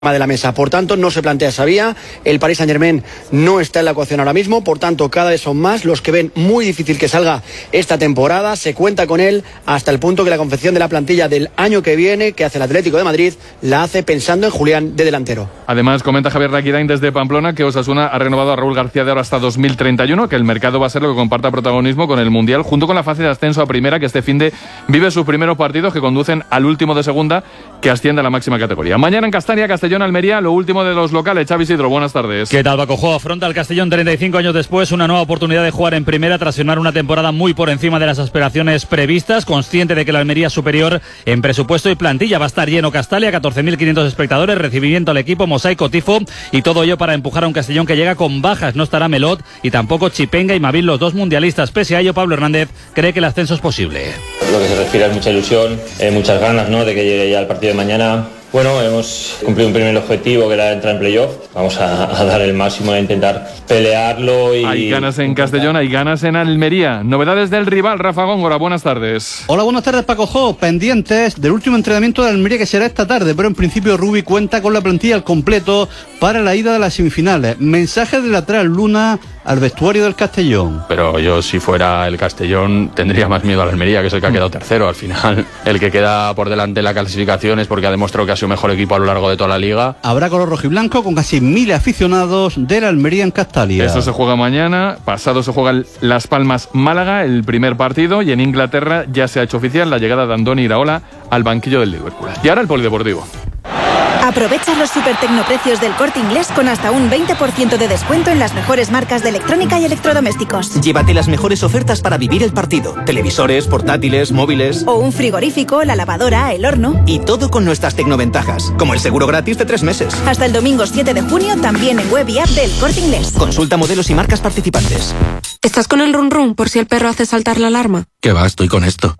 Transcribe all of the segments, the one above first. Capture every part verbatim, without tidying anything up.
de la mesa. Por tanto, no se plantea esa vía. El Paris Saint-Germain no está en la ecuación ahora mismo. Por tanto, cada vez son más los que ven muy difícil que salga esta temporada. Se cuenta con él hasta el punto que la confección de la plantilla del año que viene, que hace el Atlético de Madrid, la hace pensando en Julián de delantero. Además, comenta Javier Raquidain desde Pamplona que Osasuna ha renovado a Raúl García de ahora hasta dos mil treinta y uno, que el mercado va a ser lo que comparta protagonismo con el Mundial, junto con la fase de ascenso a primera, que este finde vive sus primeros partidos que conducen al último de segunda, que asciende a la máxima categoría. Mañana en Castalia, Castellón, Almería, lo último de los locales. Xavi Isidro, buenas tardes. ¿Qué tal, Paco? Jo, afronta el Castellón treinta y cinco años después una nueva oportunidad de jugar en primera tras firmar una temporada muy por encima de las aspiraciones previstas, consciente de que la Almería es superior en presupuesto y plantilla. Va a estar lleno Castalia, catorce mil quinientos espectadores, recibimiento al equipo, mosaico, tifo y todo ello para empujar a un Castellón que llega con bajas. No estará Melot y tampoco Chipenga y Mavil, los dos mundialistas. Pese a ello, Pablo Hernández cree que el ascenso es posible. Lo que se respira es mucha ilusión, eh, muchas ganas, ¿no?, de que llegue ya el partido de mañana. Bueno, hemos cumplido un primer objetivo, que era entrar en playoff. Vamos a, a dar el máximo, a intentar pelearlo. Y... Hay ganas en Castellón, hay ganas en Almería. Novedades del rival, Rafa Góngora, buenas tardes. Hola, buenas tardes, Paco Jo. Pendientes del último entrenamiento de Almería, que será esta tarde, pero en principio Rubi cuenta con la plantilla al completo para la ida de las semifinales. Mensaje de lateral Luna al vestuario del Castellón. Pero yo, si fuera el Castellón, tendría más miedo a la Almería, que es el que ha quedado tercero. Al final, el que queda por delante en la clasificación es porque ha demostrado que ha sido mejor equipo a lo largo de toda la liga. Habrá color rojiblanco con casi mil aficionados de la Almería en Castalia. Esto se juega mañana. Pasado se juega Las Palmas-Málaga, el primer partido, y en Inglaterra ya se ha hecho oficial la llegada de Andoni Iraola al banquillo del Liverpool. Y ahora el polideportivo. Aprovecha los super tecnoprecios del Corte Inglés con hasta un veinte por ciento de descuento en las mejores marcas de electrónica y electrodomésticos. Llévate las mejores ofertas para vivir el partido. Televisores, portátiles, móviles... O un frigorífico, la lavadora, el horno... Y todo con nuestras tecnoventajas, como el seguro gratis de tres meses. Hasta el domingo siete de junio, también en web y app del Corte Inglés. Consulta modelos y marcas participantes. ¿Estás con el run run por si el perro hace saltar la alarma? ¿Qué va? Estoy con esto.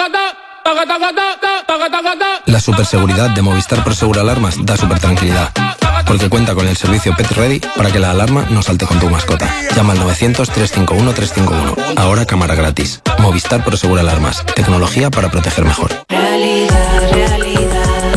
La superseguridad de Movistar Prosegur Alarmas da super tranquilidad, porque cuenta con el servicio Pet Ready para que la alarma no salte con tu mascota. Llama al novecientos, trescientos cincuenta y uno, trescientos cincuenta y uno. Ahora cámara gratis. Movistar Prosegur Alarmas. Tecnología para proteger mejor. Realidad, realidad.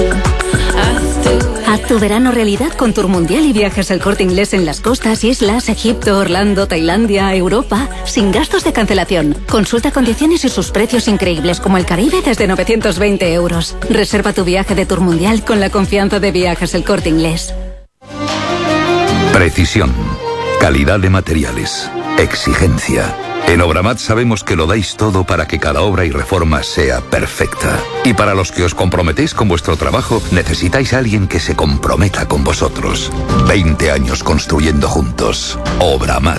Haz tu verano realidad con Tour Mundial y viajes El Corte Inglés en las costas, islas, Egipto, Orlando, Tailandia, Europa, sin gastos de cancelación. Consulta condiciones y sus precios increíbles, como el Caribe desde novecientos veinte euros. Reserva tu viaje de Tour Mundial con la confianza de Viajes El Corte Inglés. Precisión, calidad de materiales, exigencia. En Obramat sabemos que lo dais todo para que cada obra y reforma sea perfecta. Y para los que os comprometéis con vuestro trabajo, necesitáis a alguien que se comprometa con vosotros. veinte años construyendo juntos. Obramat.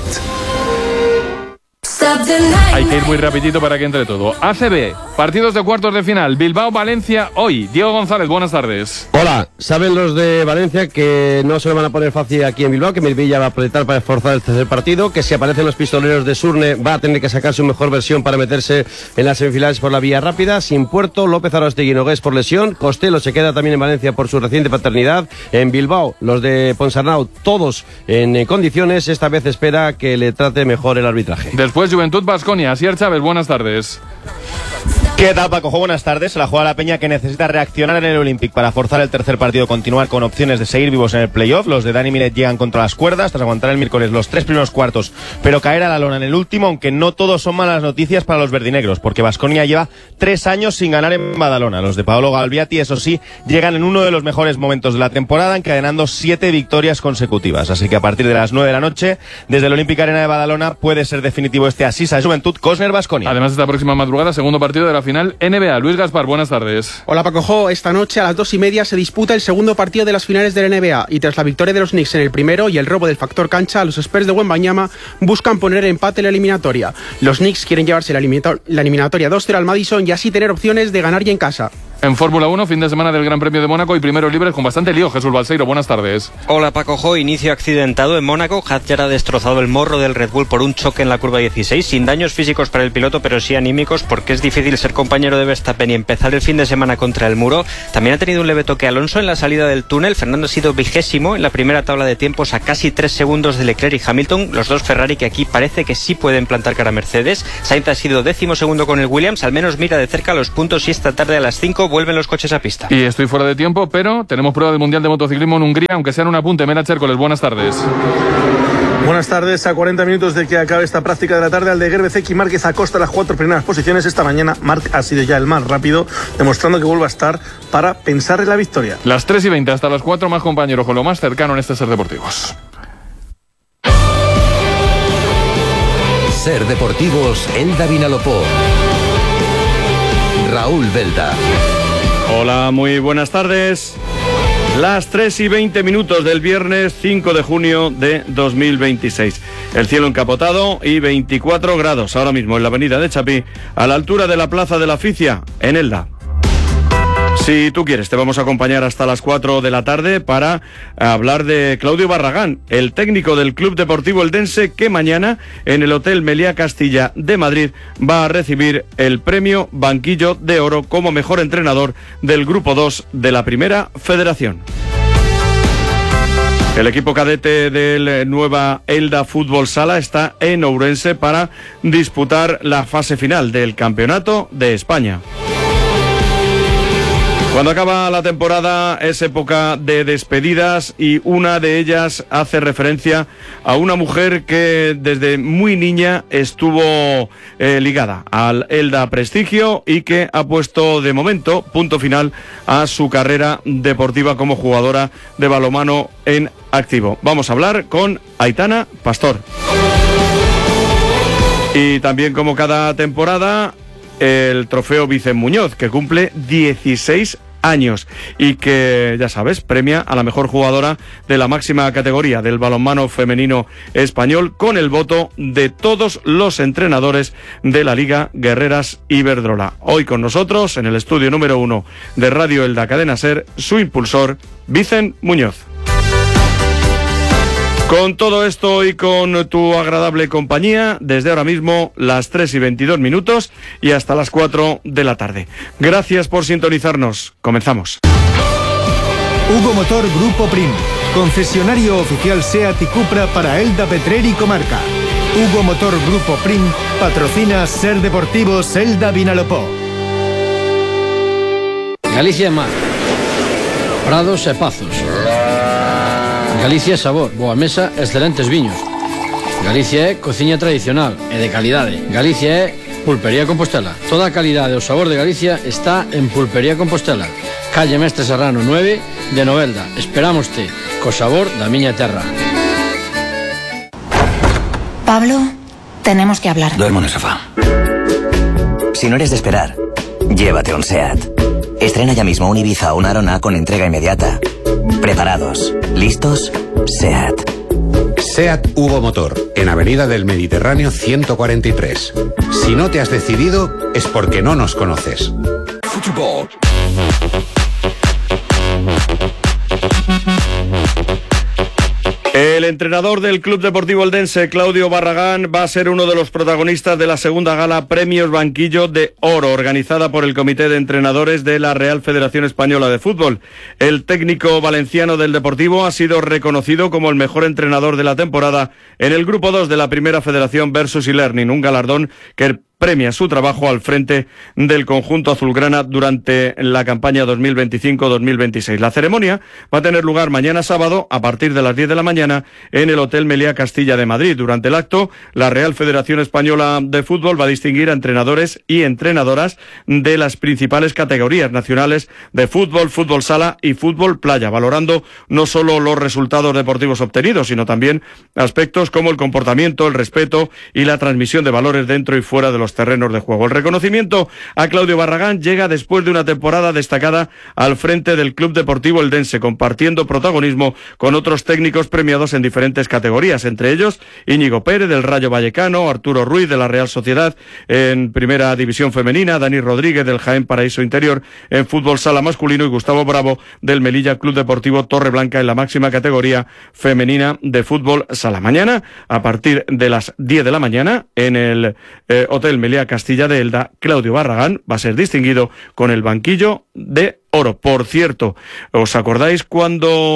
Hay que ir muy rapidito para que entre todo. A C B, partidos de cuartos de final. Bilbao-Valencia hoy. Diego González, buenas tardes. Hola, saben los de Valencia que no se lo van a poner fácil aquí en Bilbao, que Melvilla va a apretar para esforzar el tercer partido, que si aparecen los pistoleros de Surne va a tener que sacar su mejor versión para meterse en las semifinales por la vía rápida. Sin Puerto, López Arostegui y Nogués por lesión. Costello se queda también en Valencia por su reciente paternidad. En Bilbao, los de Ponsarnau, todos en condiciones. Esta vez espera que le trate mejor el arbitraje. Después Juventud Baskonia. Asier Chávez, buenas tardes. ¿Qué tal, Paco? Buenas tardes. Se la juega la Peña, que necesita reaccionar en el Olympic para forzar el tercer partido, continuar con opciones de seguir vivos en el playoff. Los de Dani Miret llegan contra las cuerdas tras aguantar el miércoles los tres primeros cuartos, pero caer a la lona en el último, aunque no todos son malas noticias para los verdinegros, porque Baskonia lleva tres años sin ganar en Badalona. Los de Paolo Galviati, eso sí, llegan en uno de los mejores momentos de la temporada, encadenando siete victorias consecutivas. Así que a partir de las nueve de la noche, desde el Olympic Arena de Badalona, puede ser definitivo este Asisa de Juventud Cosner Baskonia. Además, esta próxima madrugada, segundo partido de la final N B A. Luis Gaspar, buenas tardes. Hola, Paco Jo. Esta noche a las dos y media se disputa el segundo partido de las finales de la N B A, y tras la victoria de los Knicks en el primero y el robo del factor cancha, los Spurs de Wembanyama buscan poner empate en la eliminatoria. Los Knicks quieren llevarse la, eliminator- la eliminatoria dos cero al Madison y así tener opciones de ganar y en casa. En Fórmula uno, fin de semana del Gran Premio de Mónaco y primeros libres con bastante lío. Jesús Balseiro, buenas tardes. Hola, Paco Jo. Inicio accidentado en Mónaco. Hadjar ha destrozado el morro del Red Bull por un choque en la curva dieciséis, sin daños físicos para el piloto, pero sí anímicos, porque es difícil ser compañero de Verstappen y empezar el fin de semana contra el muro. También ha tenido un leve toque Alonso en la salida del túnel. Fernando ha sido vigésimo en la primera tabla de tiempos, a casi tres segundos de Leclerc y Hamilton, los dos Ferrari que aquí parece que sí pueden plantar cara a Mercedes. Sainz ha sido décimo segundo con el Williams. Al menos mira de cerca los puntos y esta tarde a las cinco domingo vuelven los coches a pista. Y estoy fuera de tiempo, pero tenemos prueba del Mundial de Motociclismo en Hungría, aunque sea en un apunte. Mera Chércoles, buenas tardes. Buenas tardes. A cuarenta minutos de que acabe esta práctica de la tarde, Aldeguer, Bezeki y Márquez acosta las cuatro primeras posiciones. Esta mañana Marc ha sido ya el más rápido, demostrando que vuelve a estar para pensar en la victoria. Las tres y veinte hasta las cuatro, más compañeros con lo más cercano en este Ser Deportivos. Ser Deportivos, Elda Vinalopó. Raúl Belda. Hola, muy buenas tardes. Las tres y veinte minutos del viernes cinco de junio de dos mil veintiséis. El cielo encapotado y veinticuatro grados ahora mismo en la avenida de Chapí, a la altura de la Plaza de la Aficia, en Elda. Si tú quieres, te vamos a acompañar hasta las cuatro de la tarde para hablar de Claudio Barragán, el técnico del Club Deportivo Eldense, que mañana en el Hotel Meliá Castilla de Madrid va a recibir el premio Banquillo de Oro como mejor entrenador del Grupo dos de la Primera Federación. El equipo cadete del Nueva Elda Fútbol Sala está en Ourense para disputar la fase final del Campeonato de España. Cuando acaba la temporada es época de despedidas y una de ellas hace referencia a una mujer que desde muy niña estuvo eh, ligada al Elda Prestigio y que ha puesto de momento punto final a su carrera deportiva como jugadora de balonmano en activo. Vamos a hablar con Aitana Pastor. Y también, como cada temporada, el trofeo Vicent Muñoz, que cumple dieciséis años y que, ya sabes, premia a la mejor jugadora de la máxima categoría del balonmano femenino español, con el voto de todos los entrenadores de la Liga Guerreras Iberdrola. Hoy con nosotros, en el estudio número uno de Radio Elda Cadena Ser, su impulsor, Vicent Muñoz. Con todo esto y con tu agradable compañía, desde ahora mismo las tres y veintidós minutos y hasta las cuatro de la tarde. Gracias por sintonizarnos. Comenzamos. Hugo Motor Grupo Prim, concesionario oficial SEAT y Cupra para Elda, Petrer y comarca. Hugo Motor Grupo Prim patrocina Ser Deportivos Elda Vinalopó. Galicia é mar, prados e pazos. Galicia é sabor, boa mesa, excelentes viños. Galicia é cociña tradicional e de calidade. Galicia é Pulpería Compostela. Toda a calidade e o sabor de Galicia está en Pulpería Compostela. Calle Mestre Serrano nueve de Novelda. Esperámoste co sabor da miña terra. Pablo, tenemos que hablar. Duermo en el sofá. Si no eres de esperar, llévate un SEAT. Estrena ya mismo un Ibiza o una Arona con entrega inmediata. Preparados, listos, SEAT. SEAT Hugo Motor, en Avenida del Mediterráneo ciento cuarenta y tres. Si no te has decidido, es porque no nos conoces. Fútbol. El entrenador del Club Deportivo Eldense, Claudio Barragán, va a ser uno de los protagonistas de la segunda gala Premios Banquillo de Oro, organizada por el Comité de Entrenadores de la Real Federación Española de Fútbol. El técnico valenciano del Deportivo ha sido reconocido como el mejor entrenador de la temporada en el Grupo dos de la Primera Federación versus e-Learning, un galardón que premia su trabajo al frente del conjunto azulgrana durante la campaña dos mil veinticinco dos mil veintiséis. La ceremonia va a tener lugar mañana sábado a partir de las diez de la mañana en el Hotel Meliá Castilla de Madrid. Durante el acto, la Real Federación Española de Fútbol va a distinguir a entrenadores y entrenadoras de las principales categorías nacionales de fútbol, fútbol sala y fútbol playa, valorando no solo los resultados deportivos obtenidos, sino también aspectos como el comportamiento, el respeto y la transmisión de valores dentro y fuera de los terrenos de juego. El reconocimiento a Claudio Barragán llega después de una temporada destacada al frente del Club Deportivo Eldense, compartiendo protagonismo con otros técnicos premiados en diferentes categorías, entre ellos Íñigo Pérez del Rayo Vallecano, Arturo Ruiz de la Real Sociedad en Primera División Femenina, Dani Rodríguez del Jaén Paraíso Interior en fútbol sala masculino y Gustavo Bravo del Melilla Club Deportivo Torreblanca en la máxima categoría femenina de fútbol sala. Mañana, a partir de las diez de la mañana, en el eh, Hotel Meliá Castilla de Elda, Claudio Barragán va a ser distinguido con el Banquillo de Oro. Por cierto, ¿os acordáis cuando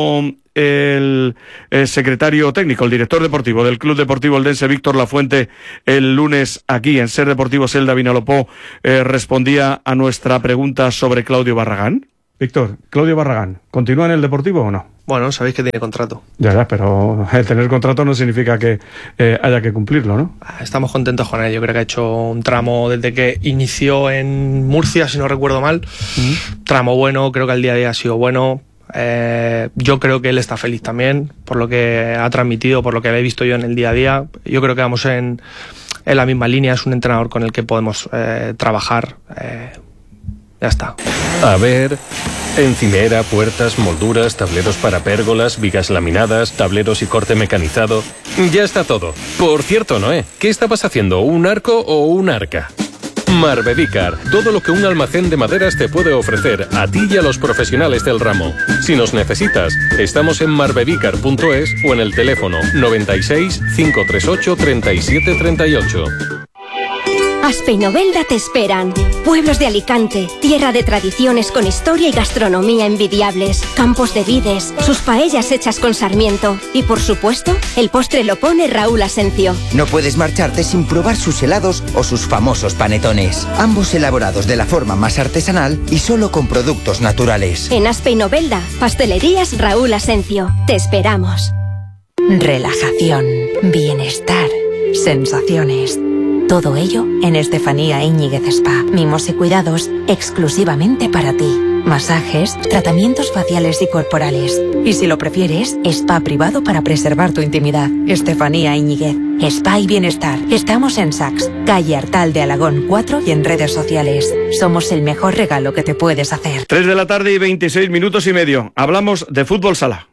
el, el secretario técnico, el director deportivo del Club Deportivo Eldense, Víctor Lafuente, el lunes aquí en Ser Deportivos, Elda Vinalopó, eh, respondía a nuestra pregunta sobre Claudio Barragán. Víctor, Claudio Barragán, ¿continúa en el Deportivo o no? Bueno, sabéis que tiene contrato. Ya, ya, pero el tener contrato no significa que eh, haya que cumplirlo, ¿no? Estamos contentos con él. Yo creo que ha hecho un tramo desde que inició en Murcia, si no recuerdo mal. Uh-huh. Tramo bueno, creo que el día a día ha sido bueno. Eh, yo creo que él está feliz también, por lo que ha transmitido, por lo que he visto yo en el día a día. Yo creo que vamos en, en la misma línea. Es un entrenador con el que podemos eh, trabajar. Eh, Ya está. A ver, encimera, puertas, molduras, tableros para pérgolas, vigas laminadas, tableros y corte mecanizado. Ya está todo. Por cierto, Noé, ¿qué estabas haciendo? ¿Un arco o un arca? Marbedícar, todo lo que un almacén de maderas te puede ofrecer a ti y a los profesionales del ramo. Si nos necesitas, estamos en marbedícar punto es o en el teléfono noventa y seis, cinco tres ocho, treinta y siete treinta y ocho. Aspe y Novelda te esperan. Pueblos de Alicante, tierra de tradiciones con historia y gastronomía envidiables, campos de vides, sus paellas hechas con sarmiento y, por supuesto, el postre lo pone Raúl Asencio. No puedes marcharte sin probar sus helados o sus famosos panetones, ambos elaborados de la forma más artesanal y solo con productos naturales. En Aspe y Novelda, pastelerías Raúl Asencio. Te esperamos. Relajación, bienestar, sensaciones. Todo ello en Estefanía Íñiguez Spa. Mimos y cuidados exclusivamente para ti. Masajes, tratamientos faciales y corporales. Y si lo prefieres, spa privado para preservar tu intimidad. Estefanía Íñiguez. Spa y bienestar. Estamos en Saks, calle Artal de Alagón cuatro y en redes sociales. Somos el mejor regalo que te puedes hacer. tres de la tarde y veintiséis minutos y medio. Hablamos de fútbol sala.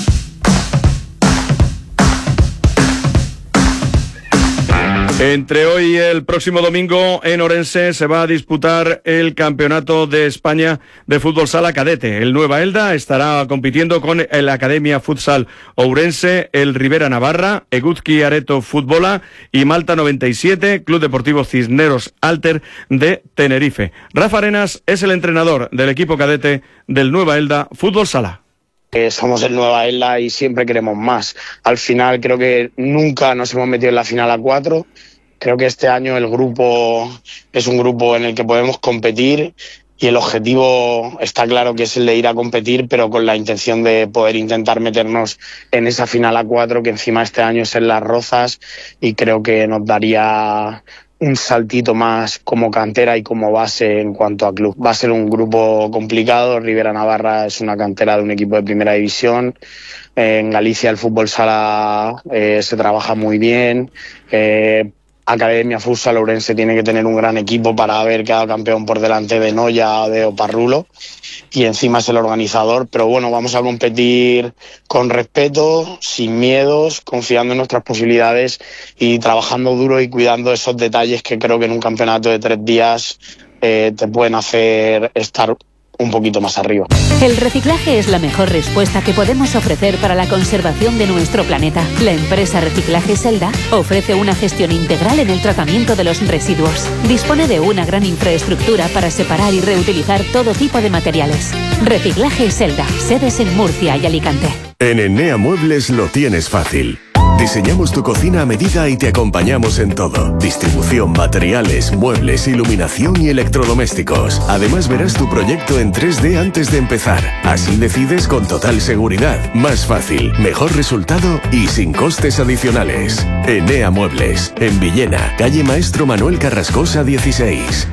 Entre hoy y el próximo domingo en Orense se va a disputar el Campeonato de España de Fútbol Sala Cadete. El Nueva Elda estará compitiendo con el Academia Futsal Ourense, el Rivera Navarra, Eguzki Areto Futbola y Malta noventa y siete, Club Deportivo Cisneros Alter de Tenerife. Rafa Arenas es el entrenador del equipo cadete del Nueva Elda Fútbol Sala. Eh, somos el Nueva Elda y siempre queremos más. Al final creo que nunca nos hemos metido en la final a cuatro. Creo que este año el grupo es un grupo en el que podemos competir y el objetivo está claro que es el de ir a competir, pero con la intención de poder intentar meternos en esa final a cuatro, que encima este año es en Las Rozas, y creo que nos daría un saltito más como cantera y como base en cuanto a club. Va a ser un grupo complicado. Rivera Navarra es una cantera de un equipo de primera división. Eh, en Galicia el fútbol sala eh, se trabaja muy bien. Eh, Academia Futsal Ourense tiene que tener un gran equipo para haber quedado campeón por delante de Noya o de Oparrulo, y encima es el organizador. Pero bueno, vamos a competir con respeto, sin miedos, confiando en nuestras posibilidades y trabajando duro y cuidando esos detalles que creo que en un campeonato de tres días eh, te pueden hacer estar un poquito más arriba. El reciclaje es la mejor respuesta que podemos ofrecer para la conservación de nuestro planeta. La empresa Reciclaje Selda ofrece una gestión integral en el tratamiento de los residuos. Dispone de una gran infraestructura para separar y reutilizar todo tipo de materiales. Reciclaje Selda, sedes en Murcia y Alicante. En Enea Muebles lo tienes fácil. Diseñamos tu cocina a medida y te acompañamos en todo. Distribución, materiales, muebles, iluminación y electrodomésticos. Además verás tu proyecto en tres D antes de empezar. Así decides con total seguridad, más fácil, mejor resultado y sin costes adicionales. Enea Muebles, en Villena, calle Maestro Manuel Carrascosa dieciséis.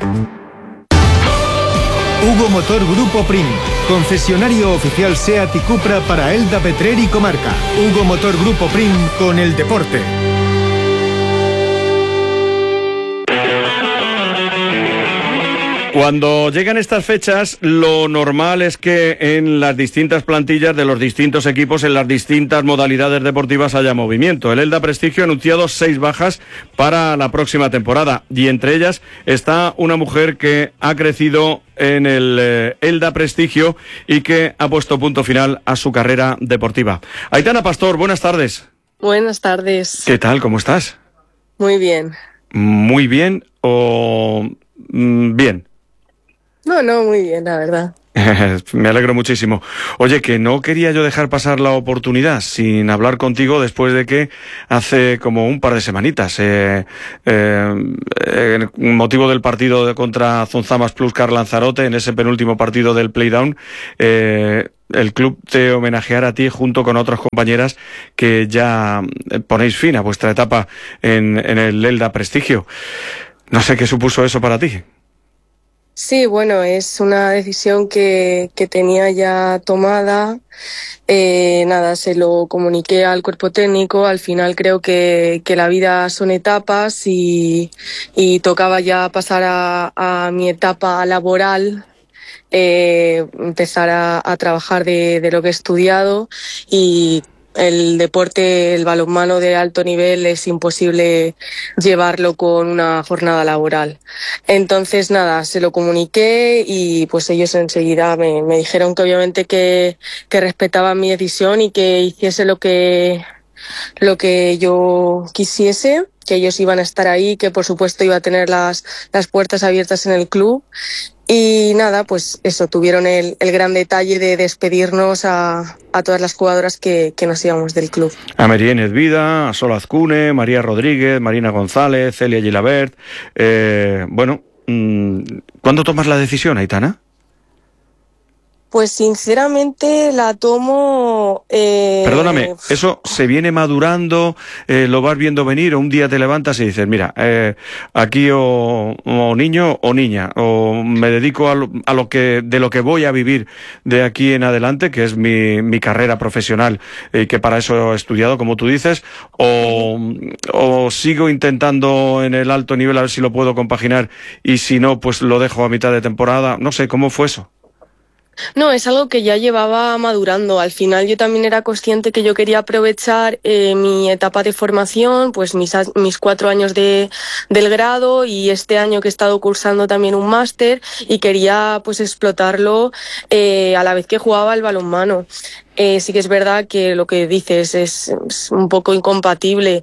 Hugo Motor Grupo Prim, concesionario oficial SEAT y Cupra para Elda, Petrer y Comarca. Hugo Motor Grupo Prim con el deporte. Cuando llegan estas fechas, lo normal es que en las distintas plantillas de los distintos equipos, en las distintas modalidades deportivas, haya movimiento. El Elda Prestigio ha anunciado seis bajas para la próxima temporada, y entre ellas está una mujer que ha crecido en el eh, Elda Prestigio y que ha puesto punto final a su carrera deportiva. Aitana Pastor, buenas tardes. Buenas tardes. ¿Qué tal? ¿Cómo estás? Muy bien. ¿Muy bien o mm, bien? No, no, muy bien, la verdad. Me alegro muchísimo. Oye, que no quería yo dejar pasar la oportunidad sin hablar contigo después de que hace como un par de semanitas, eh, eh, eh, motivo del partido de contra Zonzamas Plus Car Lanzarote, en ese penúltimo partido del Playdown, eh, el club te homenajeara a ti junto con otras compañeras que ya ponéis fin a vuestra etapa en, en el Elda Prestigio. No sé qué supuso eso para ti. Sí, bueno, es una decisión que, que tenía ya tomada. Eh, nada, se lo comuniqué al cuerpo técnico. Al final creo que, que la vida son etapas y, y tocaba ya pasar a, a mi etapa laboral. Eh, empezar a, a trabajar de, de lo que he estudiado, y el deporte, el balonmano de alto nivel, es imposible llevarlo con una jornada laboral. Entonces, nada, se lo comuniqué y pues ellos enseguida me, me dijeron que obviamente que, que respetaban mi decisión y que hiciese lo que, lo que yo quisiese, que ellos iban a estar ahí, que por supuesto iba a tener las, las puertas abiertas en el club. Y nada, pues eso, tuvieron el, el gran detalle de despedirnos a, a todas las jugadoras que, que nos íbamos del club. A Merienes Vida, a Sol Azcune, María Rodríguez, Marina González, Celia Gilabert. Eh, bueno, ¿cuándo tomas la decisión, Aitana? Pues sinceramente la tomo... Eh... Perdóname, ¿eso se viene madurando, eh, lo vas viendo venir, o un día te levantas y dices, mira, eh, aquí o, o niño o niña, o me dedico a lo, a lo que de lo que voy a vivir de aquí en adelante, que es mi, mi carrera profesional, y eh, que para eso he estudiado, como tú dices, o, o sigo intentando en el alto nivel a ver si lo puedo compaginar, y si no, pues lo dejo a mitad de temporada? No sé, ¿cómo fue eso? No, es algo que ya llevaba madurando. Al final yo también era consciente que yo quería aprovechar eh, mi etapa de formación, pues mis, mis cuatro años de, del grado, y este año que he estado cursando también un máster, y quería pues explotarlo eh, a la vez que jugaba al balonmano. Eh, sí que es verdad que lo que dices es, es un poco incompatible,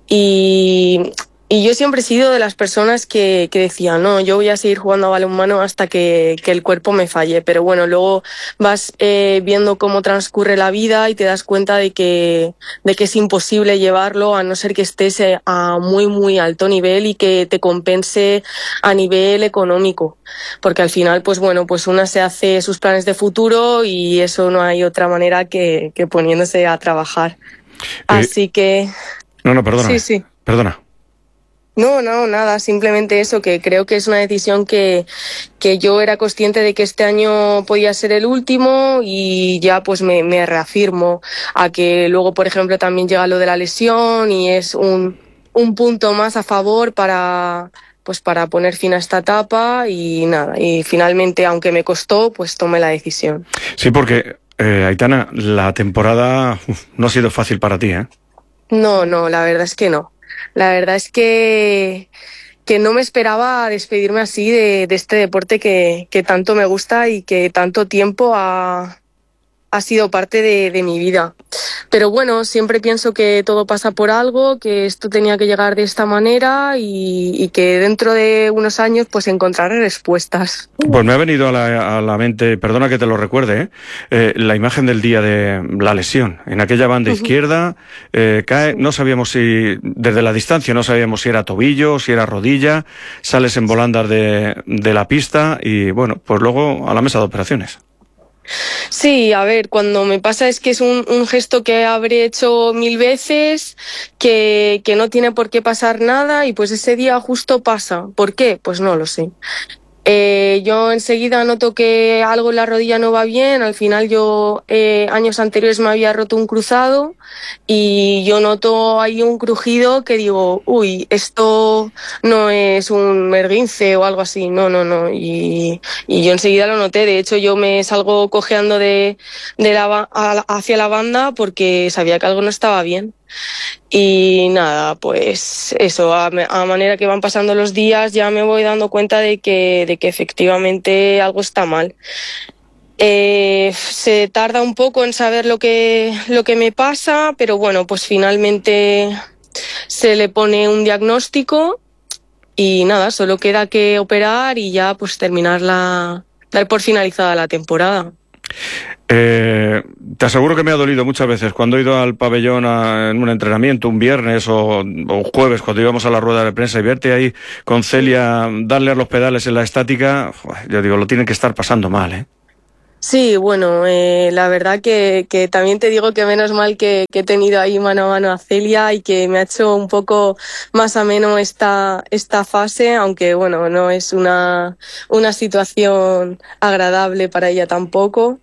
y... Y yo siempre he sido de las personas que, que decían, no, yo voy a seguir jugando a balonmano hasta que, que el cuerpo me falle. Pero bueno, luego vas eh, viendo cómo transcurre la vida y te das cuenta de que, de que es imposible llevarlo, a no ser que estés a muy, muy alto nivel y que te compense a nivel económico. Porque al final, pues bueno, pues una se hace sus planes de futuro, y eso no hay otra manera que, que poniéndose a trabajar. Eh, Así que... No, no, perdona. Sí, sí. Perdona. No, no, nada, simplemente eso, que creo que es una decisión que, que yo era consciente de que este año podía ser el último, y ya pues me, me reafirmo a que luego, por ejemplo, también llega lo de la lesión, y es un, un punto más a favor para, pues para poner fin a esta etapa, y nada, y finalmente, aunque me costó, pues tomé la decisión. Sí, porque, eh, Aitana, la temporada uf, no ha sido fácil para ti, ¿eh? No, no, la verdad es que no. La verdad es que, que no me esperaba despedirme así de, de este deporte que, que tanto me gusta y que tanto tiempo ha, ha sido parte de, de mi vida. Pero bueno, siempre pienso que todo pasa por algo, que esto tenía que llegar de esta manera, y, y que dentro de unos años pues encontraré respuestas. Pues me ha venido a la, a la mente, perdona que te lo recuerde, ¿eh? Eh, la imagen del día de la lesión. En aquella banda uh-huh. izquierda eh, cae, no sabíamos si, desde la distancia no sabíamos si era tobillo, si era rodilla, sales en volandas de, de la pista, y bueno, pues luego a la mesa de operaciones. Sí, a ver, cuando me pasa es que es un, un gesto que habré hecho mil veces, que, que no tiene por qué pasar nada, y pues ese día justo pasa. ¿Por qué? Pues no lo sé. Eh, yo enseguida noto que algo en la rodilla no va bien. Al final yo eh, años anteriores me había roto un cruzado, y yo noto ahí un crujido que digo, uy, esto no es un esguince o algo así, no, no, no. Y, y yo enseguida lo noté. De hecho, yo me salgo cojeando de, de la, a, hacia la banda porque sabía que algo no estaba bien. Y nada, pues eso, a, a manera que van pasando los días ya me voy dando cuenta de que, de que efectivamente algo está mal. Eh, se tarda un poco en saber lo que, lo que me pasa, pero bueno, pues finalmente se le pone un diagnóstico, y nada, solo queda que operar y ya pues terminar la, dar por finalizada la temporada. Eh, te aseguro que me ha dolido muchas veces cuando he ido al pabellón a, en un entrenamiento, un viernes o, o jueves, cuando íbamos a la rueda de prensa y verte ahí con Celia darle a los pedales en la estática, yo digo, lo tienen que estar pasando mal, ¿eh? Sí, bueno, eh, la verdad que, que también te digo que menos mal que, que he tenido ahí mano a mano a Celia y que me ha hecho un poco más ameno esta, esta fase, aunque bueno, no es una, una situación agradable para ella tampoco.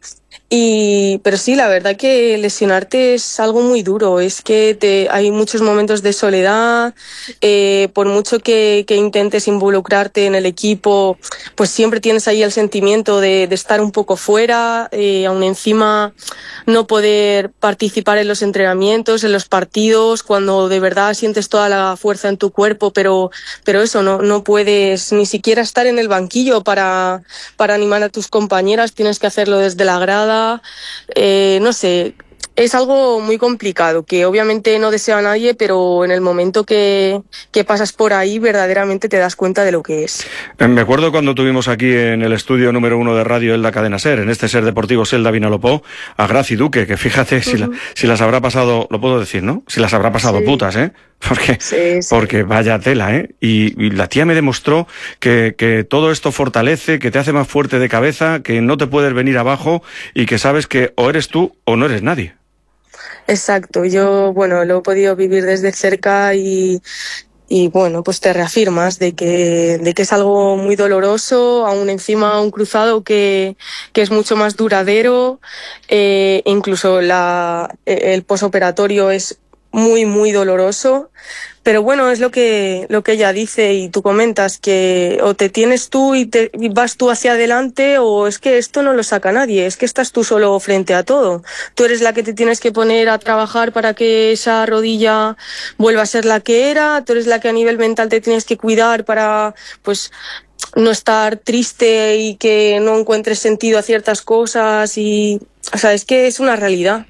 Y, pero sí, la verdad que lesionarte es algo muy duro, es que te, hay muchos momentos de soledad, eh, por mucho que, que intentes involucrarte en el equipo, pues siempre tienes ahí el sentimiento de, de estar un poco fuera, eh, aún encima no poder participar en los entrenamientos, en los partidos, cuando de verdad sientes toda la fuerza en tu cuerpo, pero, pero eso, no, no puedes ni siquiera estar en el banquillo para, para animar a tus compañeras, tienes que hacerlo desde la grada. Eh, no sé, es algo muy complicado, que obviamente no desea a nadie, pero en el momento que, que pasas por ahí verdaderamente te das cuenta de lo que es. Me acuerdo cuando tuvimos aquí en el estudio número uno de radio Elda Cadena Ser, en este Ser Deportivo Selda Vinalopó, a Graci Duque, que fíjate si, uh-huh. la, si las habrá pasado, lo puedo decir, ¿no? Si las habrá pasado sí. putas, ¿eh? Porque, sí, sí. porque vaya tela, ¿eh? Y, y la tía me demostró que, que todo esto fortalece, que te hace más fuerte de cabeza, que no te puedes venir abajo y que sabes que o eres tú o no eres nadie. Exacto, yo, bueno, lo he podido vivir desde cerca y, y bueno, pues te reafirmas de que, de que es algo muy doloroso, aún encima un cruzado que, que es mucho más duradero, eh, incluso la, el posoperatorio es muy, muy doloroso. Pero bueno, es lo que, lo que ella dice y tú comentas, que o te tienes tú y, te, y vas tú hacia adelante, o es que esto no lo saca nadie, es que estás tú solo frente a todo. Tú eres la que te tienes que poner a trabajar para que esa rodilla vuelva a ser la que era, tú eres la que a nivel mental te tienes que cuidar para, pues, no estar triste y que no encuentres sentido a ciertas cosas y... O sea, es que es una realidad.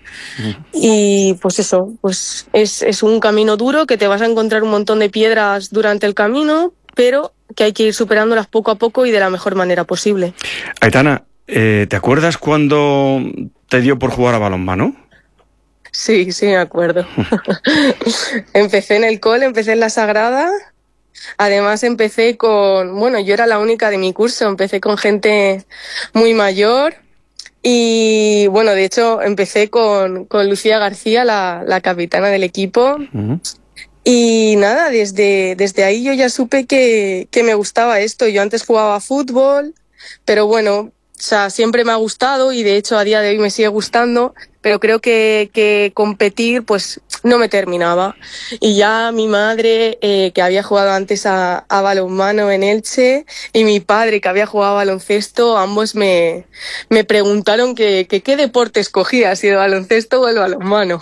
Y pues eso, pues es, es un camino duro, que te vas a encontrar un montón de piedras durante el camino, pero que hay que ir superándolas poco a poco y de la mejor manera posible. Aitana, eh, ¿te acuerdas cuando te dio por jugar a balonmano? Sí, sí me acuerdo. Empecé en el cole, empecé en la Sagrada. Además empecé con, bueno, yo era la única de mi curso, empecé con gente muy mayor. Y bueno, de hecho empecé con, con Lucía García, la, la capitana del equipo. Uh-huh. Y nada, desde, desde ahí yo ya supe que, que me gustaba esto. Yo antes jugaba fútbol, pero bueno, o sea, siempre me ha gustado y de hecho a día de hoy me sigue gustando, pero creo que, que competir pues no me terminaba. Y ya mi madre, eh, que había jugado antes a, a balonmano en Elche, y mi padre, que había jugado a baloncesto, ambos me, me preguntaron que, que qué deporte escogía, si el baloncesto o el balonmano.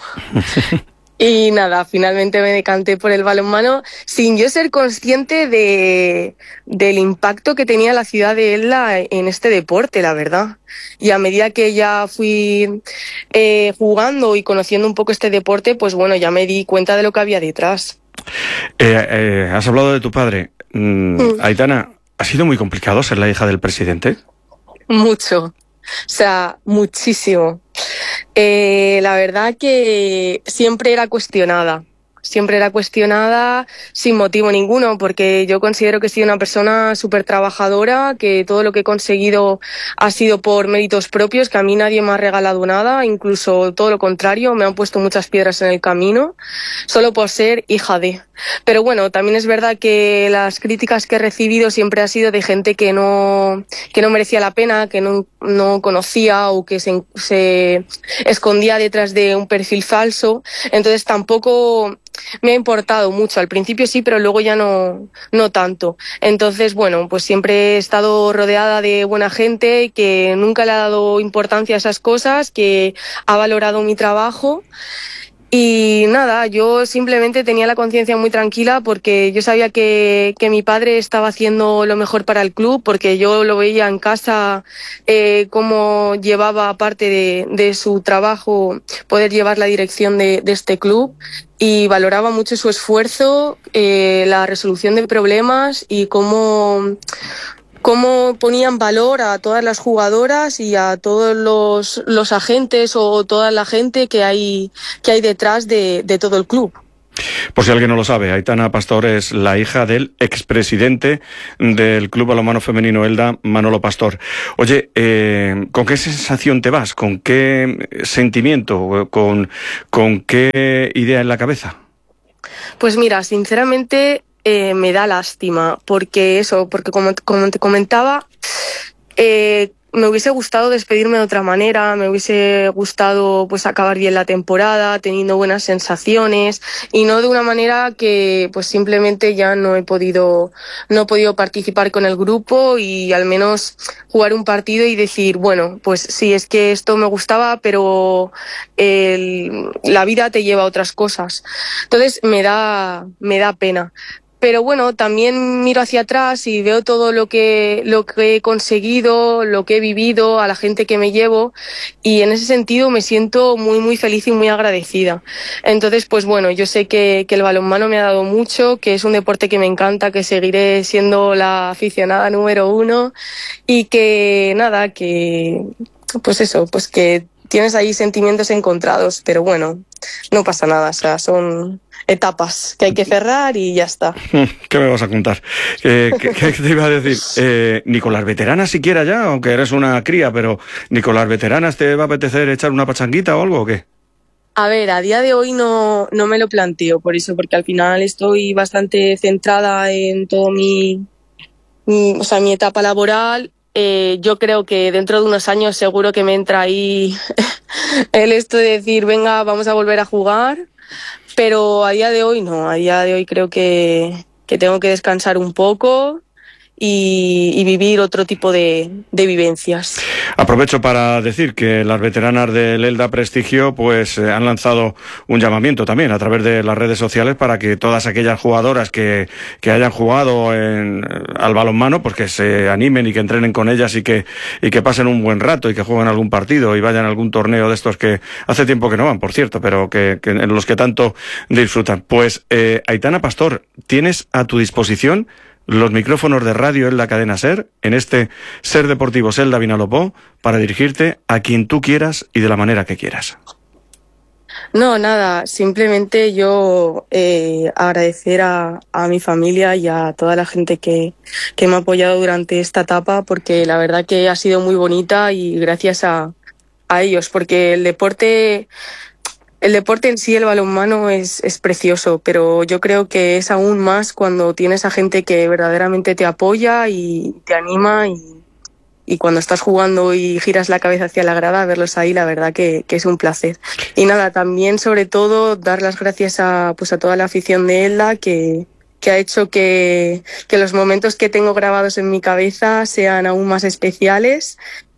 Y nada, finalmente me decanté por el balonmano sin yo ser consciente de, del impacto que tenía la ciudad de Elda en este deporte, la verdad. Y a medida que ya fui eh, jugando y conociendo un poco este deporte, pues bueno, ya me di cuenta de lo que había detrás. Eh, eh, has hablado de tu padre. Mm, mm. Aitana, ¿ha sido muy complicado ser la hija del presidente? Mucho. O sea, muchísimo. Eh, la verdad que siempre era cuestionada. Siempre era cuestionada sin motivo ninguno, porque yo considero que he sido una persona súper trabajadora, que todo lo que he conseguido ha sido por méritos propios, que a mí nadie me ha regalado nada, incluso todo lo contrario, me han puesto muchas piedras en el camino, solo por ser hija de. Pero bueno, también es verdad que las críticas que he recibido siempre han sido de gente que no, que no merecía la pena, que no, no conocía o que se, se escondía detrás de un perfil falso. Entonces tampoco me ha importado mucho. Al principio sí, pero luego ya no, no tanto. Entonces, bueno, pues siempre he estado rodeada de buena gente que nunca le ha dado importancia a esas cosas, que ha valorado mi trabajo. Y nada, yo simplemente tenía la conciencia muy tranquila porque yo sabía que, que mi padre estaba haciendo lo mejor para el club, porque yo lo veía en casa, eh, cómo llevaba, aparte de, de su trabajo, poder llevar la dirección de, de este club, y valoraba mucho su esfuerzo, eh, la resolución de problemas y cómo... cómo ponían valor a todas las jugadoras y a todos los, los agentes o toda la gente que hay, que hay detrás de, de todo el club. Por si alguien no lo sabe, Aitana Pastor es la hija del expresidente del Club Balonmano Femenino Elda, Manolo Pastor. Oye, eh, ¿con qué sensación te vas? ¿Con qué sentimiento? ¿Con, con qué idea en la cabeza? Pues mira, sinceramente eh, me da lástima, porque eso, porque como, como te comentaba, eh, me hubiese gustado despedirme de otra manera, me hubiese gustado pues acabar bien la temporada, teniendo buenas sensaciones, y no de una manera que pues simplemente ya no he podido, no he podido participar con el grupo y al menos jugar un partido y decir, bueno, pues sí, es que esto me gustaba, pero el, la vida te lleva a otras cosas. Entonces me da, me da pena. Pero bueno, también miro hacia atrás y veo todo lo que, lo que he conseguido, lo que he vivido, a la gente que me llevo, y en ese sentido me siento muy, muy feliz y muy agradecida. Entonces, pues bueno, yo sé que, que el balonmano me ha dado mucho, que es un deporte que me encanta, que seguiré siendo la aficionada número uno, y que nada, que pues eso, pues que tienes ahí sentimientos encontrados, pero bueno, no pasa nada, o sea, son etapas que hay que cerrar y ya está. ¿Qué me vas a contar? Eh, ¿qué, ¿Qué te iba a decir? Eh, ni con las veteranas siquiera ya, aunque eres una cría, pero ni con las veteranas te va a apetecer echar una pachanguita o algo, ¿o qué? A ver, a día de hoy no, no me lo planteo, por eso, porque al final estoy bastante centrada en todo mi, mi, o sea, mi etapa laboral. Eh, yo creo que dentro de unos años seguro que me entra ahí el esto de decir, venga, vamos a volver a jugar. Pero a día de hoy no, a día de hoy creo que, que tengo que descansar un poco y, y vivir otro tipo de, de vivencias. Aprovecho para decir que las veteranas del Elda Prestigio pues eh, han lanzado un llamamiento también a través de las redes sociales para que todas aquellas jugadoras que, que hayan jugado en, al balonmano pues que se animen y que entrenen con ellas y que, y que pasen un buen rato y que jueguen algún partido y vayan a algún torneo de estos que hace tiempo que no van, por cierto, pero que, que en los que tanto disfrutan. Pues eh, Aitana Pastor, tienes a tu disposición los micrófonos de Radio Elda Cadena Ser, en este Ser Deportivos Elda Vinalopó, para dirigirte a quien tú quieras y de la manera que quieras. No, nada, simplemente yo eh, agradecer a, a mi familia y a toda la gente que, que me ha apoyado durante esta etapa, porque la verdad que ha sido muy bonita y gracias a, a ellos, porque el deporte... El deporte en sí, el balonmano, es, es precioso, pero yo creo que es aún más cuando tienes a gente que verdaderamente te apoya y te anima, y, y cuando estás jugando y giras la cabeza hacia la grada, verlos ahí, la verdad que, que es un placer. Y nada, también sobre todo dar las gracias a, pues a toda la afición de Elda que, que ha hecho que, que los momentos que tengo grabados en mi cabeza sean aún más especiales,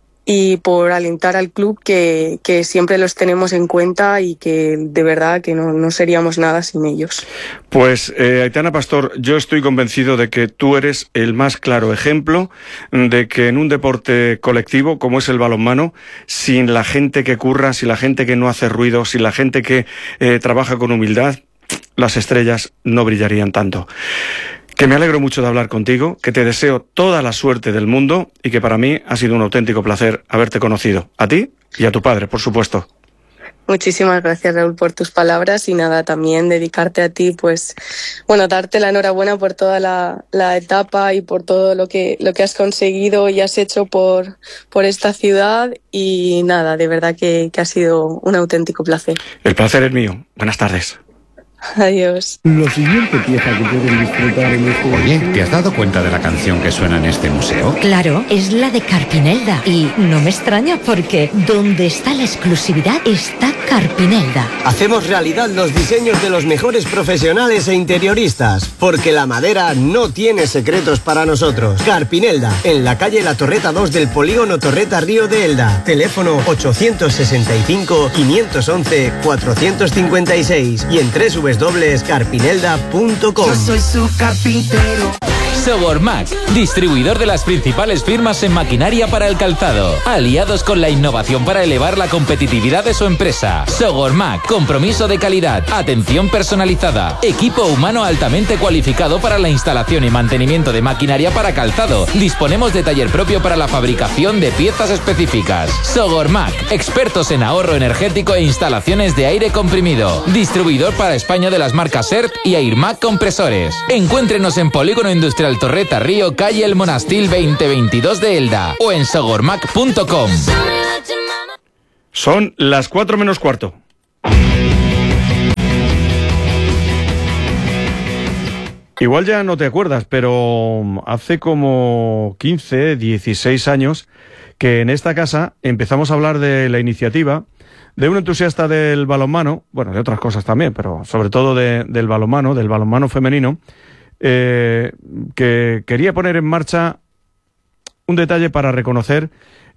y por alentar al club que, que siempre los tenemos en cuenta y que de verdad que no, no seríamos nada sin ellos. Pues eh, Aitana Pastor, yo estoy convencido de que tú eres el más claro ejemplo de que en un deporte colectivo como es el balonmano, sin la gente que curra, sin la gente que no hace ruido, sin la gente que eh, trabaja con humildad, las estrellas no brillarían tanto. Que me alegro mucho de hablar contigo, que te deseo toda la suerte del mundo y que para mí ha sido un auténtico placer haberte conocido, a ti y a tu padre, por supuesto. Muchísimas gracias, Raúl, por tus palabras, y nada, también dedicarte a ti, pues, bueno, darte la enhorabuena por toda la, la etapa y por todo lo que, lo que has conseguido y has hecho por, por esta ciudad, y nada, de verdad que, que ha sido un auténtico placer. El placer es mío. Buenas tardes. Adiós. La siguiente pieza que pueden disfrutar en este... Oye, ¿te has dado cuenta de la canción que suena en este museo? Claro, es la de Carpinelda. Y no me extraña porque donde está la exclusividad está Carpinelda. Hacemos realidad los diseños de los mejores profesionales e interioristas, porque la madera no tiene secretos para nosotros. Carpinelda, en la calle La Torreta dos del polígono Torreta Río de Elda. Teléfono ochocientos sesenta y cinco, quinientos once, cuatrocientos cincuenta y seis y en tres w w w punto carpinelda punto com. Yo soy su carpintero. Sogormac, distribuidor de las principales firmas en maquinaria para el calzado, aliados con la innovación para elevar la competitividad de su empresa. Sogormac, compromiso de calidad, atención personalizada, equipo humano altamente cualificado para la instalación y mantenimiento de maquinaria para calzado. Disponemos de taller propio para la fabricación de piezas específicas. Sogormac, expertos en ahorro energético e instalaciones de aire comprimido. Distribuidor para España de las marcas E R T y Airmac Compresores. Encuéntrenos en Polígono Industrial Torreta Río, calle El Monastil veinte veintidós de Elda o en sogormac punto com. Son las cuatro menos cuarto. Igual ya no te acuerdas, pero hace como quince, dieciséis años que en esta casa empezamos a hablar de la iniciativa de un entusiasta del balonmano, bueno, de otras cosas también, pero sobre todo de, del balonmano, del balonmano femenino, eh, que quería poner en marcha un detalle para reconocer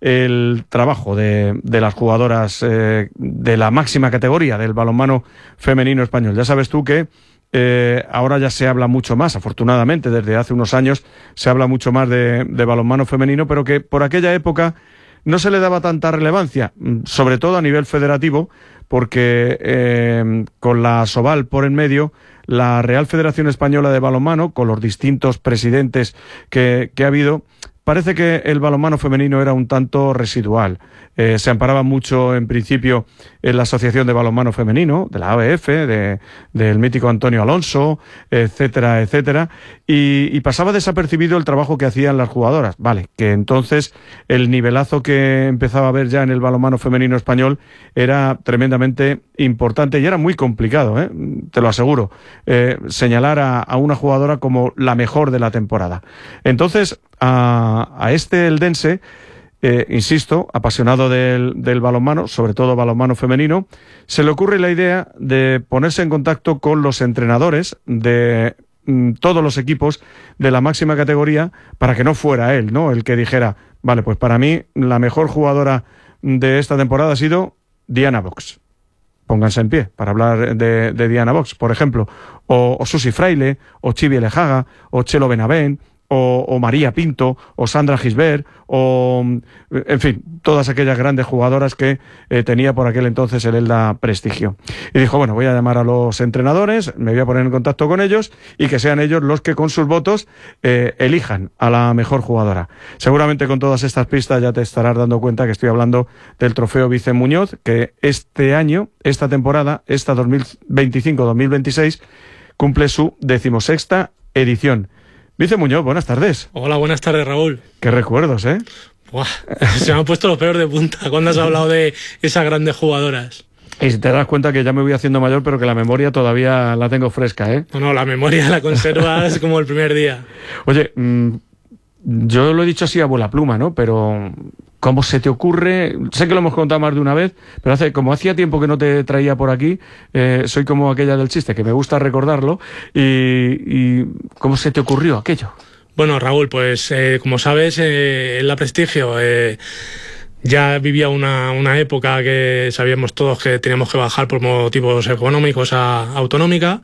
el trabajo de, de las jugadoras eh, de la máxima categoría del balonmano femenino español. Ya sabes tú que eh, ahora ya se habla mucho más, afortunadamente, desde hace unos años se habla mucho más de, de balonmano femenino, pero que por aquella época no se le daba tanta relevancia, sobre todo a nivel federativo, porque eh, con la Sobal por en medio, la Real Federación Española de Balonmano, con los distintos presidentes que, que ha habido, parece que el balonmano femenino era un tanto residual. Eh, se amparaba mucho, en principio, en la Asociación de Balonmano Femenino, de la A B F, de, del mítico Antonio Alonso, etcétera, etcétera, y, y pasaba desapercibido el trabajo que hacían las jugadoras. Vale, que entonces el nivelazo que empezaba a haber ya en el balonmano femenino español era tremendamente importante y era muy complicado, ¿eh? Te lo aseguro, eh, señalar a, a una jugadora como la mejor de la temporada. Entonces, a, a este eldense, eh, insisto, apasionado del, del balonmano, sobre todo balonmano femenino, se le ocurre la idea de ponerse en contacto con los entrenadores de mm, todos los equipos de la máxima categoría para que no fuera él, ¿no?, el que dijera, vale, pues para mí la mejor jugadora de esta temporada ha sido Diana Box. Pónganse en pie para hablar de, de Diana Box, por ejemplo, o, o Susi Fraile, o Chivi Elejaga, o Chelo Benavent, O, o María Pinto, o Sandra Gisbert, o, en fin, todas aquellas grandes jugadoras que eh, tenía por aquel entonces el Elda Prestigio. Y dijo, bueno, voy a llamar a los entrenadores, me voy a poner en contacto con ellos y que sean ellos los que con sus votos eh, elijan a la mejor jugadora. Seguramente con todas estas pistas ya te estarás dando cuenta que estoy hablando del trofeo Vice Muñoz, que este año, esta temporada, esta dos mil veinticinco dos mil veintiséis, cumple su decimosexta edición. Vice Muñoz, buenas tardes. Hola, buenas tardes, Raúl. Qué recuerdos, ¿eh? Buah, se me han puesto los pelos de punta cuando has hablado de esas grandes jugadoras. Y te das cuenta que ya me voy haciendo mayor, pero que la memoria todavía la tengo fresca, ¿eh? No, no, la memoria la conservas como el primer día. Oye, mmm, yo lo he dicho así a bola pluma, ¿no? Pero ¿cómo se te ocurre? Sé que lo hemos contado más de una vez, pero hace como hacía tiempo que no te traía por aquí, eh, soy como aquella del chiste, que me gusta recordarlo, y, y ¿cómo se te ocurrió aquello? Bueno, Raúl, pues eh, como sabes, eh, en la Prestigio eh, ya vivía una, una época que sabíamos todos que teníamos que bajar por motivos económicos a Autonómica.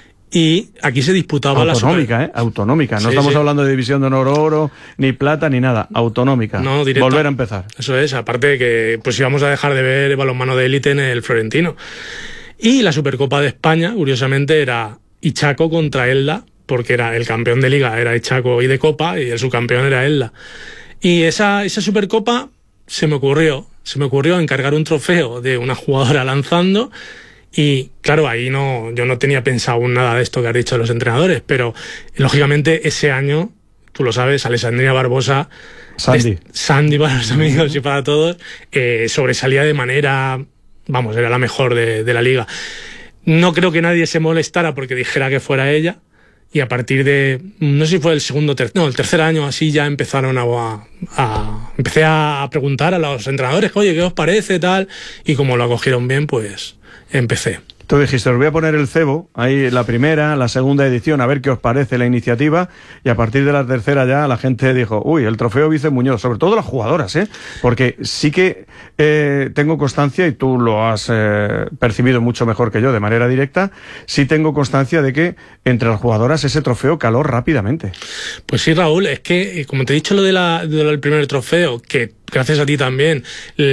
Y aquí se disputaba la autonómica, super... ¿eh? Autonómica. No sí, estamos sí. hablando de división de honor oro, ni plata, ni nada. Autonómica. No, directa. Volver a empezar. Eso es. Aparte de que pues íbamos a dejar de ver balonmano de élite en el Florentino. Y la Supercopa de España, curiosamente, era Ichaco contra Elda, porque era el campeón de liga, era Ichaco y de Copa, y el subcampeón era Elda. Y esa, esa Supercopa se me ocurrió, se me ocurrió encargar un trofeo de una jugadora lanzando. Y claro, ahí no, yo no tenía pensado aún nada de esto que has dicho de los entrenadores, pero lógicamente ese año, tú lo sabes, Alessandrina Barbosa, Sandy, es, Sandy para los amigos y para todos, eh, sobresalía de manera, vamos, era la mejor de, de la liga. No creo que nadie se molestara porque dijera que fuera ella, y a partir de, no sé si fue el segundo, ter, no, el tercer año así ya empezaron a, a, a empecé a preguntar a los entrenadores, oye, ¿qué os parece tal? Y como lo acogieron bien, pues empecé. Tú dijiste, os voy a poner el cebo, ahí la primera, la segunda edición, a ver qué os parece la iniciativa, y a partir de la tercera ya la gente dijo, uy, el trofeo Vice Muñoz, sobre todo las jugadoras, ¿eh? Porque sí que eh, tengo constancia, y tú lo has eh, percibido mucho mejor que yo de manera directa, sí tengo constancia de que entre las jugadoras ese trofeo caló rápidamente. Pues sí, Raúl, es que, como te he dicho lo de la, de lo del primer trofeo, que gracias a ti también,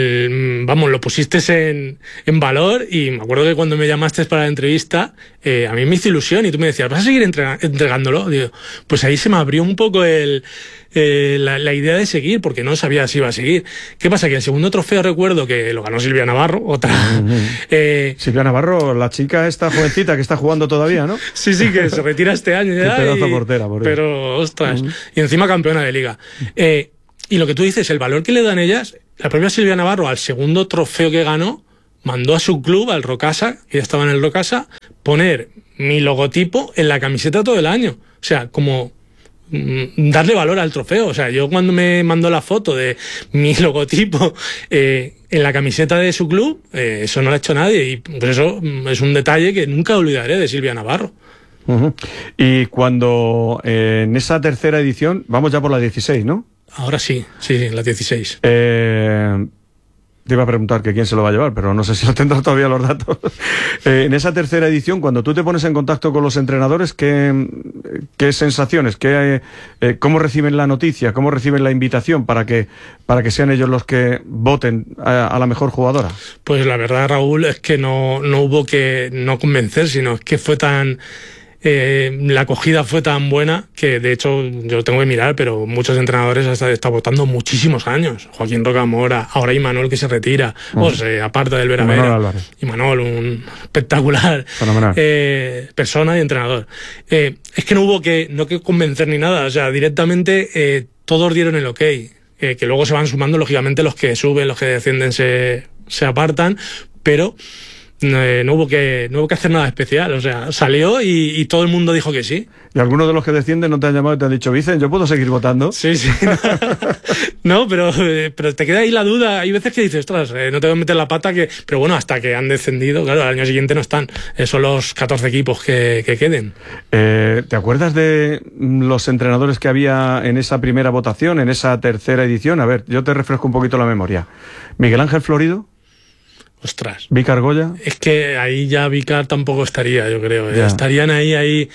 eh, vamos, lo pusiste en, en valor, y me acuerdo que cuando me llamaste para la entrevista, eh, a mí me hizo ilusión, y tú me decías, ¿vas a seguir entrega, entregándolo? Digo, pues ahí se me abrió un poco el, eh, la, la idea de seguir, porque no sabía si iba a seguir. ¿Qué pasa? Que el segundo trofeo recuerdo que lo ganó Silvia Navarro, otra... Uh-huh. eh, Silvia Navarro, la chica esta jovencita que está jugando todavía, ¿no? Sí, sí, que se retira este año ya. Qué pedazo y, portera, por pero, ostras, uh-huh. Y encima campeona de liga. Eh, Y lo que tú dices, el valor que le dan ellas, la propia Silvia Navarro, al segundo trofeo que ganó, mandó a su club, al Rocasa, que ya estaba en el Rocasa, poner mi logotipo en la camiseta todo el año. O sea, como mmm, darle valor al trofeo. O sea, yo cuando me mandó la foto de mi logotipo eh, en la camiseta de su club, eh, eso no lo ha hecho nadie. Y por eso es un detalle que nunca olvidaré de Silvia Navarro. Uh-huh. Y cuando eh, en esa tercera edición, vamos ya por la dieciséis, ¿no? Ahora sí, sí, sí, la dieciséis. Eh, te iba a preguntar que quién se lo va a llevar, pero no sé si lo tendrás todavía los datos. Eh, en esa tercera edición, cuando tú te pones en contacto con los entrenadores, ¿qué, qué sensaciones? Qué, eh, ¿Cómo reciben la noticia? ¿Cómo reciben la invitación para que, para que sean ellos los que voten a, a la mejor jugadora? Pues la verdad, Raúl, es que no, no hubo que no convencer, sino es que fue tan... Eh, la acogida fue tan buena que, de hecho, yo tengo que mirar, pero muchos entrenadores hasta están votando muchísimos años. Joaquín Rocamora, ahora Imanol, que se retira, uh-huh. o sea, aparte del Vera Vera. Imanol, un espectacular eh, persona y entrenador. Eh, es que no hubo que, no que convencer ni nada, o sea, directamente eh, todos dieron el ok, eh, que luego se van sumando, lógicamente, los que suben, los que descienden se, se apartan, pero... Eh, no hubo que no hubo que hacer nada especial, o sea, salió y, y todo el mundo dijo que sí. ¿Y algunos de los que descienden no te han llamado y te han dicho, Vicen, yo puedo seguir votando? Sí, sí. No, pero, eh, pero te queda ahí la duda. Hay veces que dices, ostras, eh, no te voy a meter la pata, que pero bueno, hasta que han descendido, claro, al año siguiente no están. Eh, son los catorce equipos que, que queden. Eh, ¿Te acuerdas de los entrenadores que había en esa primera votación, en esa tercera edición? A ver, yo te refresco un poquito la memoria. Miguel Ángel Florido. Ostras. ¿Vícar Goya? Es que ahí ya Vícar tampoco estaría, yo creo. ¿eh? Estarían ahí, ahí...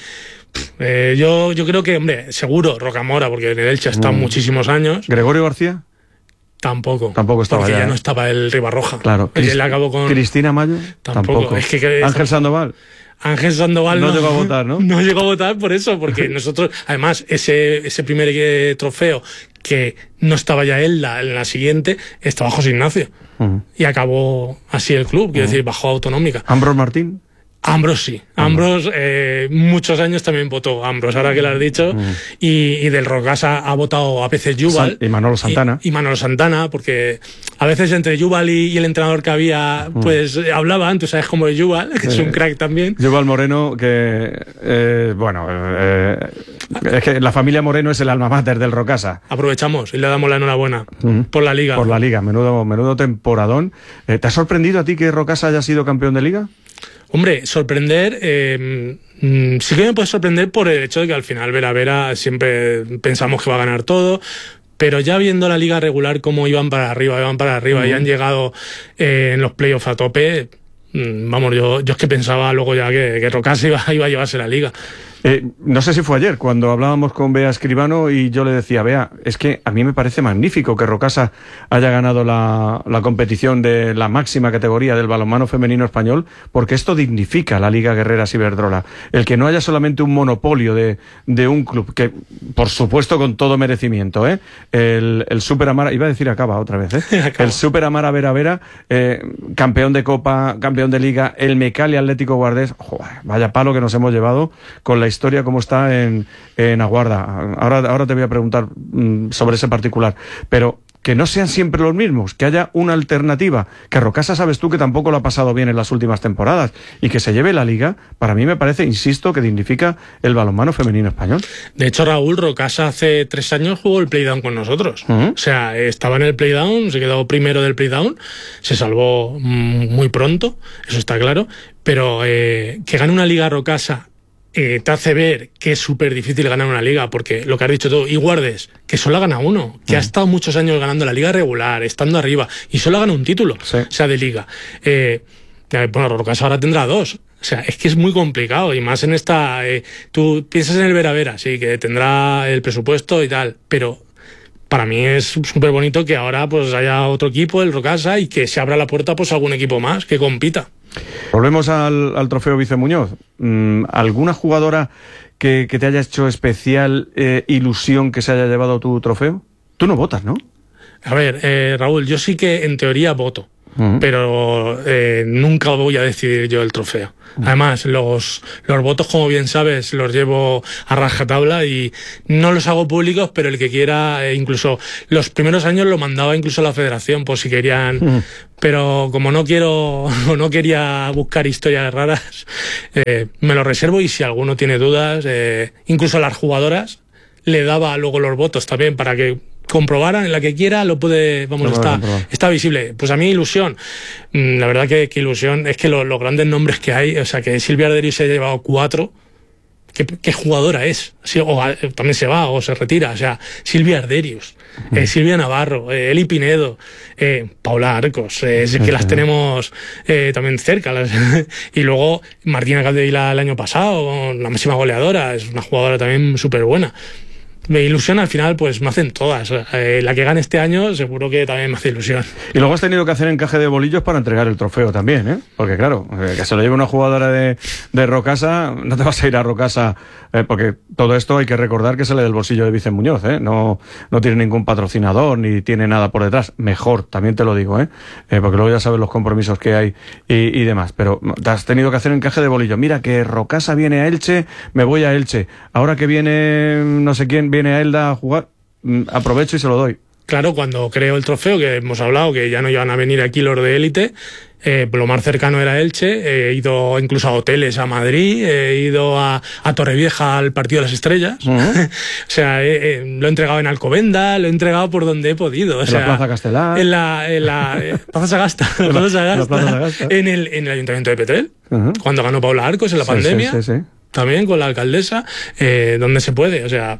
Eh, yo, yo creo que, hombre, seguro Rocamora, porque en el Elche está mm. muchísimos años. ¿Gregorio García? Tampoco. Tampoco estaba porque ya, ya ¿eh? no estaba el Ribarroja. Claro. Él acabó con... ¿Cristina Mayo? Tampoco. Tampoco. Es que, que ¿Ángel Sandoval? Ángel Sandoval no, no llegó a votar, ¿no? No llegó a votar por eso, porque nosotros, además, ese, ese primer eh, trofeo que no estaba ya él la, en la siguiente, estaba José Ignacio. Uh-huh. Y acabó así el club, quiero uh-huh. decir, bajó autonómica. ¿Ambros Martín? Ambros sí. Ambros eh, muchos años también votó Ambros, ahora que lo has dicho. Mm. Y, y del Rocasa ha votado a veces Jubal. Y Manolo Santana. Y, y Manolo Santana, porque a veces entre Jubal y, y el entrenador que había, pues mm. hablaban, tú sabes cómo es Jubal, que eh, es un crack también. Jubal Moreno, que, eh, bueno, eh, es que la familia Moreno es el alma mater del Rocasa. Aprovechamos y le damos la enhorabuena mm. por la Liga. Por la Liga, menudo, menudo temporadón. Eh, ¿Te ha sorprendido a ti que Rocasa haya sido campeón de Liga? Hombre, sorprender, eh, sí que me puede sorprender por el hecho de que al final Vera Vera siempre pensamos que va a ganar todo, pero ya viendo la liga regular cómo iban para arriba, iban para arriba uh-huh. y han llegado eh, en los playoffs a tope, vamos, yo, yo es que pensaba luego ya que, que Rocasa iba, iba a llevarse la liga. Eh, no sé si fue ayer cuando hablábamos con Bea Escribano y yo le decía, Bea, es que a mí me parece magnífico que Rocasa haya ganado la, la competición de la máxima categoría del balonmano femenino español, porque esto dignifica la Liga Guerreras Iberdrola. El que no haya solamente un monopolio de, de un club, que por supuesto con todo merecimiento, ¿eh? el, el Super Amara, iba a decir acaba otra vez, ¿eh? el Super Amara Vera Vera, eh, campeón de Copa, campeón de Liga, el Mecali Atlético Guardés, joder, vaya palo que nos hemos llevado con la historia como está en, en Aguarda. Ahora, ahora te voy a preguntar mmm, sobre ese particular, pero que no sean siempre los mismos, que haya una alternativa, que Rocasa sabes tú que tampoco lo ha pasado bien en las últimas temporadas, y que se lleve la liga, para mí me parece, insisto, que dignifica el balonmano femenino español. De hecho, Raúl, Rocasa hace tres años jugó el playdown con nosotros. Uh-huh. O sea, estaba en el playdown, se quedó primero del playdown, se salvó muy pronto, eso está claro, pero eh, que gane una liga Rocasa eh, te hace ver que es súper difícil ganar una liga, porque lo que has dicho tú, y Guardes, que solo ha ganado uno, que mm. ha estado muchos años ganando la liga regular, estando arriba, y solo ha ganado un título, sí. o sea, de liga. Eh, bueno, Rocasa ahora tendrá dos. O sea, es que es muy complicado, y más en esta... Eh, tú piensas en el Vera Vera, sí, que tendrá el presupuesto y tal, pero para mí es súper bonito que ahora pues haya otro equipo, el Rocasa, y que se abra la puerta pues a algún equipo más que compita. Volvemos al, al trofeo Vicente Muñoz. ¿Alguna jugadora que, que te haya hecho especial eh, ilusión que se haya llevado tu trofeo? Tú no votas, ¿no? A ver, eh, Raúl, yo sí que en teoría voto. Uh-huh. Pero eh, nunca voy a decidir yo el trofeo. Uh-huh. Además, los, los votos, como bien sabes, los llevo a rajatabla y no los hago públicos, pero el que quiera, eh, incluso los primeros años lo mandaba incluso a la federación por si querían, uh-huh. pero como no quiero, no quería buscar historias raras, eh, me lo reservo, y si alguno tiene dudas, eh, incluso a las jugadoras le daba luego los votos también para que comprobaran, en la que quiera lo puede, vamos, no está, está visible. Pues a mí ilusión, la verdad que, que ilusión es que lo, los grandes nombres que hay, o sea, que Silvia Arderius se ha llevado cuatro, ¿qué, qué jugadora es? Sí, o a, también se va o se retira, o sea, Silvia Arderius, uh-huh. eh, Silvia Navarro, eh, Eli Pinedo, eh, Paula Arcos, eh, uh-huh. que las tenemos eh, también cerca, las, y luego Martina Caldevila el año pasado, la máxima goleadora, es una jugadora también súper buena. Me ilusiona, al final pues me hacen todas. Eh, la que gane este año seguro que también me hace ilusión. Y luego has tenido que hacer encaje de bolillos para entregar el trofeo también, ¿eh? Porque claro, eh, que se lo lleve una jugadora de, de Rocasa, no te vas a ir a Rocasa, eh, porque todo esto hay que recordar que sale del bolsillo de Vicente Muñoz, ¿eh? No, no tiene ningún patrocinador ni tiene nada por detrás. Mejor, también te lo digo, ¿eh? eh porque luego ya sabes los compromisos que hay y, y demás. Pero te has tenido que hacer encaje de bolillos. Mira que Rocasa viene a Elche, me voy a Elche. Ahora que viene no sé quién, viene a Elda a jugar, aprovecho y se lo doy. Claro, cuando creo el trofeo, que hemos hablado que ya no iban a venir aquí los de élite, eh, lo más cercano era Elche, he ido incluso a hoteles a Madrid, he ido a, a Torrevieja al Partido de las Estrellas, uh-huh. o sea, eh, eh, lo he entregado en Alcobenda, lo he entregado por donde he podido. O en sea, la Plaza Castelar. En la, en la eh, Plaza Sagasta, en, la, Plaza Sagasta, la Plaza Sagasta. En, el, en el Ayuntamiento de Petrel, uh-huh. cuando ganó Paula Arcos en la sí, pandemia, sí, sí, sí. también con la alcaldesa, eh, donde se puede, o sea...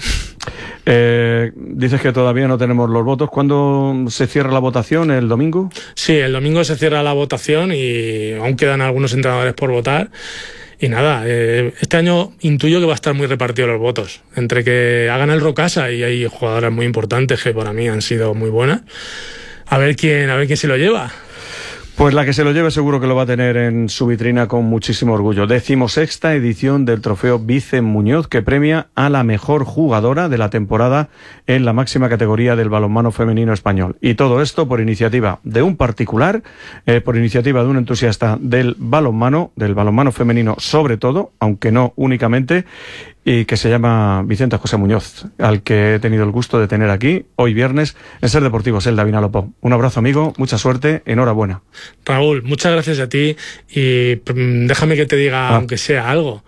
Eh, dices que todavía no tenemos los votos. ¿Cuándo se cierra la votación? ¿El domingo? Sí, el domingo se cierra la votación y aún quedan algunos entrenadores por votar. Y nada, eh, este año intuyo que va a estar muy repartido los votos. Entre que hagan el Rocasa y hay jugadoras muy importantes que para mí han sido muy buenas. A ver quién, a ver quién se lo lleva. Pues la que se lo lleve seguro que lo va a tener en su vitrina con muchísimo orgullo. Decimosexta edición del trofeo Vicente Muñoz, que premia a la mejor jugadora de la temporada en la máxima categoría del balonmano femenino español. Y todo esto por iniciativa de un particular, eh, por iniciativa de un entusiasta del balonmano, del balonmano femenino sobre todo, aunque no únicamente, y que se llama Vicente José Muñoz, al que he tenido el gusto de tener aquí hoy viernes en Ser Deportivos, Elda Vinalopó. Un abrazo, amigo, mucha suerte, enhorabuena. Raúl, muchas gracias a ti y déjame que te diga, ah. aunque sea algo,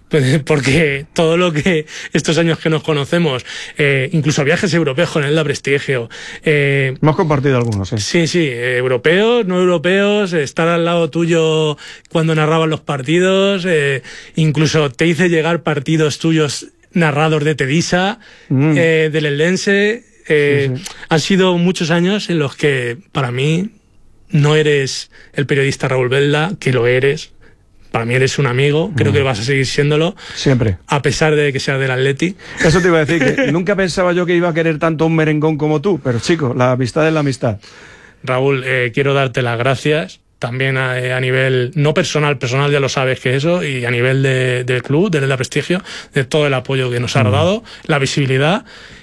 porque todo lo que estos años que nos conocemos, eh, incluso viajes europeos con Elda Prestigio. Eh, Hemos compartido algunos, sí. Sí, sí, eh, europeos, no europeos, estar al lado tuyo cuando narraban los partidos, eh, incluso te hice llegar partidos tuyos narrados de Tedisa, mm. eh, del Eldense. Eh, sí, sí. Han sido muchos años en los que para mí no eres el periodista Raúl Belda, que lo eres. Para mí eres un amigo, creo mm. que vas a seguir siéndolo. Siempre. A pesar de que seas del Atleti. Eso te iba a decir, que nunca pensaba yo que iba a querer tanto un merengón como tú, pero chico, la amistad es la amistad. Raúl, eh, quiero darte las gracias, también a, a nivel, no personal, personal ya lo sabes que eso, y a nivel de, del club, del Elda Prestigio, de todo el apoyo que nos has mm. dado, la visibilidad,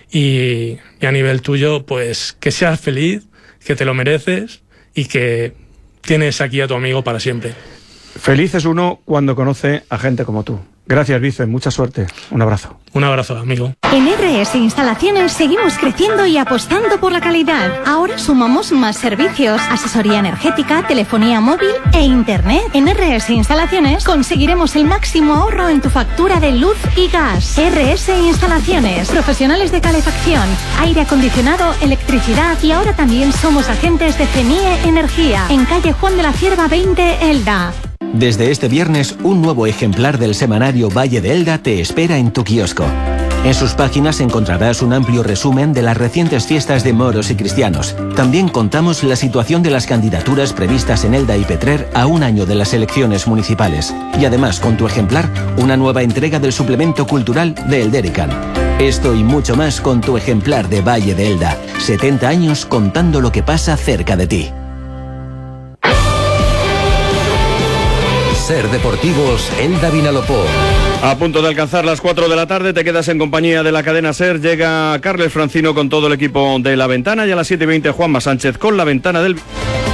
y, y a nivel tuyo, pues que seas feliz, que te lo mereces, y que tienes aquí a tu amigo para siempre. Feliz es uno cuando conoce a gente como tú. Gracias, Vicente. Mucha suerte. Un abrazo. Un abrazo, amigo. En R S Instalaciones seguimos creciendo y apostando por la calidad. Ahora sumamos más servicios, asesoría energética, telefonía móvil e internet. En R S Instalaciones conseguiremos el máximo ahorro en tu factura de luz y gas. R S Instalaciones, profesionales de calefacción, aire acondicionado, electricidad y ahora también somos agentes de CENIE Energía en calle Juan de la Cierva veinte, Elda. Desde este viernes, un nuevo ejemplar del semanario Valle de Elda te espera en tu kiosco. En sus páginas encontrarás un amplio resumen de las recientes fiestas de moros y cristianos. También contamos la situación de las candidaturas previstas en Elda y Petrer a un año de las elecciones municipales. Y además, con tu ejemplar, una nueva entrega del suplemento cultural de Elderican. Esto y mucho más con tu ejemplar de Valle de Elda. setenta años contando lo que pasa cerca de ti. Ser Deportivos, Elda Vinalopó. A punto de alcanzar las cuatro de la tarde, te quedas en compañía de la cadena SER. Llega Carles Francino con todo el equipo de La Ventana y a las siete y veinte Juanma Sánchez con La Ventana del...